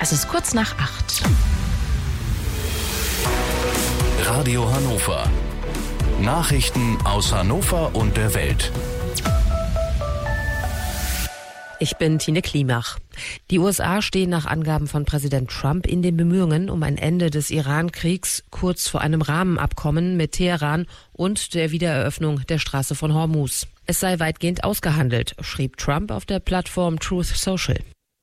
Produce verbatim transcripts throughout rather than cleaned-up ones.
Es ist kurz nach acht. Radio Hannover. Nachrichten aus Hannover und der Welt. Ich bin Tine Klimach. Die U S A stehen nach Angaben von Präsident Trump in den Bemühungen um ein Ende des Iran-Kriegs kurz vor einem Rahmenabkommen mit Teheran und der Wiedereröffnung der Straße von Hormuz. Es sei weitgehend ausgehandelt, schrieb Trump auf der Plattform Truth Social.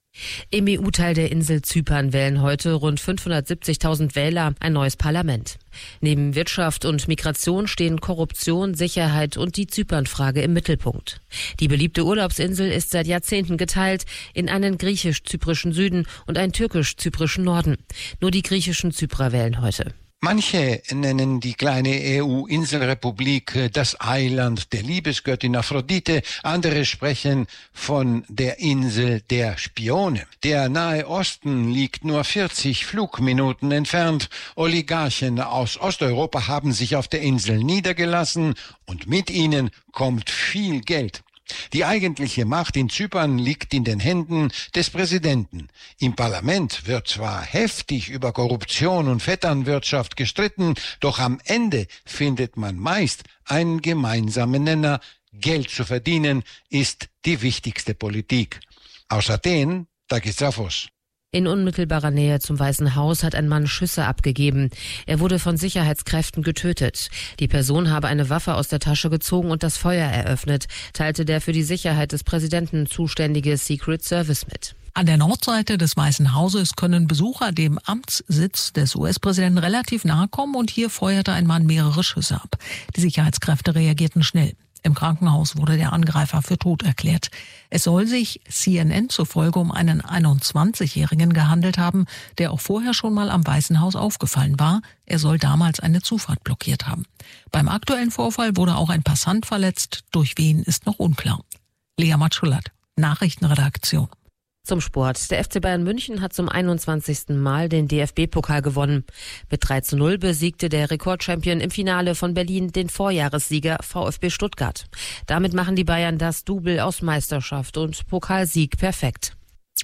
Im E U-Teil der Insel Zypern wählen heute rund fünfhundertsiebzigtausend Wähler ein neues Parlament. Neben Wirtschaft und Migration stehen Korruption, Sicherheit und die Zypernfrage im Mittelpunkt. Die beliebte Urlaubsinsel ist seit Jahrzehnten geteilt in einen griechisch-zyprischen Süden und einen türkisch-zyprischen Norden. Nur die griechischen Zyprer wählen heute. Manche nennen die kleine E U-Inselrepublik das Eiland der Liebesgöttin Aphrodite, andere sprechen von der Insel der Spione. Der Nahe Osten liegt nur vierzig Flugminuten entfernt. Oligarchen aus Osteuropa haben sich auf der Insel niedergelassen und mit ihnen kommt viel Geld. Die eigentliche Macht in Zypern liegt in den Händen des Präsidenten. Im Parlament wird zwar heftig über Korruption und Vetternwirtschaft gestritten, doch am Ende findet man meist einen gemeinsamen Nenner. Geld zu verdienen ist die wichtigste Politik. Aus Athen, Takis Zaphos. In unmittelbarer Nähe zum Weißen Haus hat ein Mann Schüsse abgegeben. Er wurde von Sicherheitskräften getötet. Die Person habe eine Waffe aus der Tasche gezogen und das Feuer eröffnet, teilte der für die Sicherheit des Präsidenten zuständige Secret Service mit. An der Nordseite des Weißen Hauses können Besucher dem Amtssitz des U S-Präsidenten relativ nahe kommen und hier feuerte ein Mann mehrere Schüsse ab. Die Sicherheitskräfte reagierten schnell. Im Krankenhaus wurde der Angreifer für tot erklärt. Es soll sich C N N zufolge um einen einundzwanzigjährigen gehandelt haben, der auch vorher schon mal am Weißen Haus aufgefallen war. Er soll damals eine Zufahrt blockiert haben. Beim aktuellen Vorfall wurde auch ein Passant verletzt. Durch wen ist noch unklar. Lea Matschulat, Nachrichtenredaktion. Zum Sport. Der F C Bayern München hat zum einundzwanzigsten Mal den D F B-Pokal gewonnen. Mit drei zu null besiegte der Rekordchampion im Finale von Berlin den Vorjahressieger VfB Stuttgart. Damit machen die Bayern das Double aus Meisterschaft und Pokalsieg perfekt.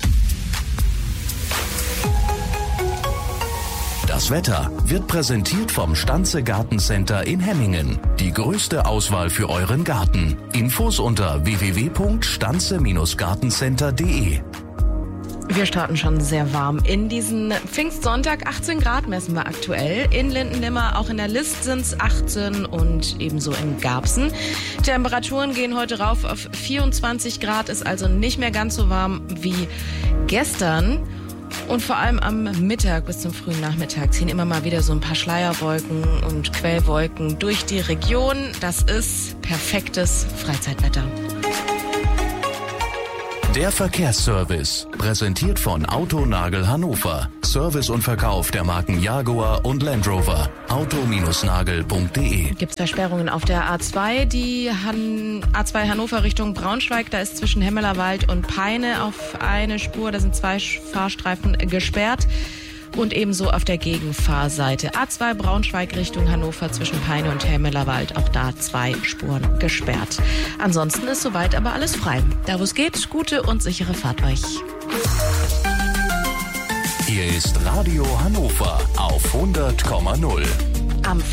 Das Wetter wird präsentiert vom Stanze Gartencenter in Hemmingen. Die größte Auswahl für euren Garten. Infos unter w w w punkt stanze gartencenter punkt d e. Wir starten schon sehr warm in diesen Pfingstsonntag. achtzehn Grad messen wir aktuell. In Lindenlimmer, auch in der List sind es achtzehn und ebenso in Garbsen. Temperaturen gehen heute rauf auf vierundzwanzig Grad, ist also nicht mehr ganz so warm wie gestern. Und vor allem am Mittag bis zum frühen Nachmittag ziehen immer mal wieder so ein paar Schleierwolken und Quellwolken durch die Region. Das ist perfektes Freizeitwetter. Der Verkehrsservice, präsentiert von Autonagel Hannover. Service und Verkauf der Marken Jaguar und Land Rover. auto nagel punkt d e. Gibt es Versperrungen auf der A zwei, die Han- A zwei Hannover Richtung Braunschweig. Da ist zwischen Hemmelerwald und Peine auf eine Spur, da sind zwei Fahrstreifen gesperrt. Und ebenso auf der Gegenfahrseite A zwei Braunschweig Richtung Hannover zwischen Peine und Hemmelerwald. Auch da zwei Spuren gesperrt. Ansonsten ist soweit aber alles frei. Da wo es geht, gute und sichere Fahrt euch. Hier ist Radio Hannover auf hundert Komma null. Am